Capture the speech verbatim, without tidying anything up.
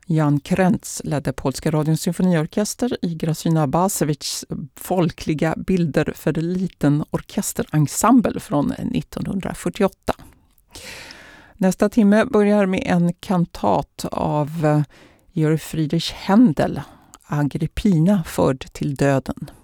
Jan Krentz ledde Polska radions symfoniorkester i Grażyna Basewics folkliga bilder för liten orkesterensemble från nittonhundrafyrtioåtta. Nästa timme börjar med en kantat av Georg Friedrich Händel, Agrippina förd till döden.